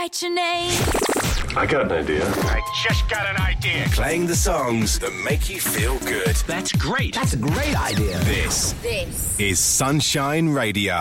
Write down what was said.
write your name. I got an idea. I just got an idea. Playing the songs that make you feel good. That's great. That's a great idea. This is Sunshine Radio.